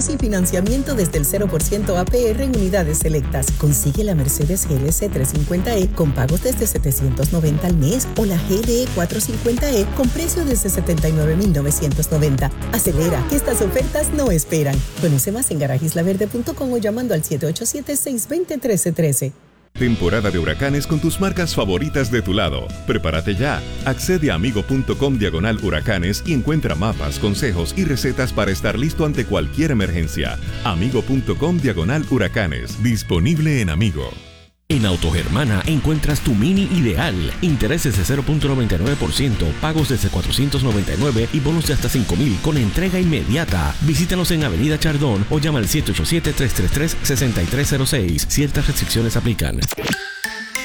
precios y financiamiento desde el 0% APR en unidades selectas. Consigue la Mercedes GLC 350e con pagos desde $790 al mes o la GLE 450e con precio desde $79,990. Acelera, que estas ofertas no esperan. Conoce más en garagislaverde.com o llamando al 787-620-1313. Temporada de huracanes con tus marcas favoritas de tu lado. Prepárate ya. Accede a amigo.com/huracanes y encuentra mapas, consejos y recetas para estar listo ante cualquier emergencia. Amigo.com/huracanes. Disponible en Amigo. En Autogermana encuentras tu Mini ideal. Intereses de 0.99%, pagos desde $499 y bonos de hasta $5,000 con entrega inmediata. Visítanos en Avenida Chardón o llama al 787-333-6306. Ciertas restricciones aplican.